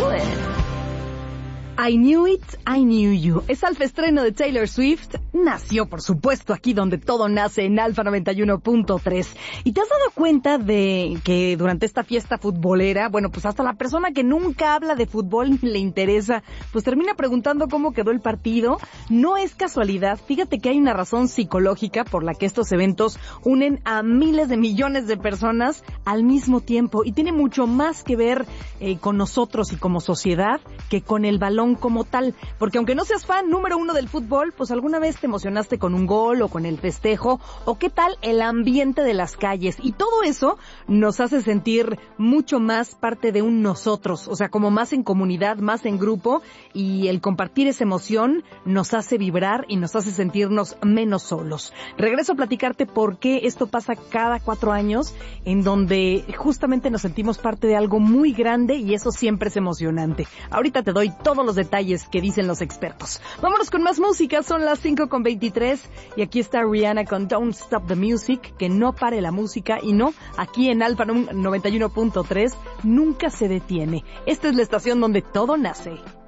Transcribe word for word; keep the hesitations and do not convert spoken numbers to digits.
do it. I Knew It, I Knew You. Es alfa estreno de Taylor Swift. Nació, por supuesto, aquí donde todo nace, en Alfa noventa y uno punto tres. ¿Y te has dado cuenta de que durante esta fiesta futbolera, bueno, pues hasta la persona que nunca habla de fútbol ni le interesa, pues termina preguntando cómo quedó el partido? No es casualidad. Fíjate que hay una razón psicológica por la que estos eventos unen a miles de millones de personas al mismo tiempo. Y tiene mucho más que ver eh, con nosotros y como sociedad que con el balón como tal, porque aunque no seas fan número uno del fútbol, pues alguna vez te emocionaste con un gol o con el festejo, o qué tal el ambiente de las calles, y todo eso nos hace sentir mucho más parte de un nosotros, o sea, como más en comunidad, más en grupo, y el compartir esa emoción nos hace vibrar y nos hace sentirnos menos solos. Regreso a platicarte por qué esto pasa cada cuatro años, en donde justamente nos sentimos parte de algo muy grande, y eso siempre es emocionante. Ahorita te doy todos los detalles que dicen los expertos. Vámonos con más música, son las cinco con veintitrés y aquí está Rihanna con Don't Stop the Music, que no pare la música, y no, aquí en Alfa noventa y uno punto tres nunca se detiene. Esta es la estación donde todo nace.